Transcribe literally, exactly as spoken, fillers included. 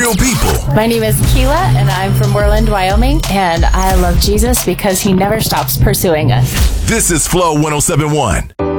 real people. My name is Keela, and I'm from Worland, Wyoming, and I love Jesus because he never stops pursuing us. This is Flow one oh seven point one.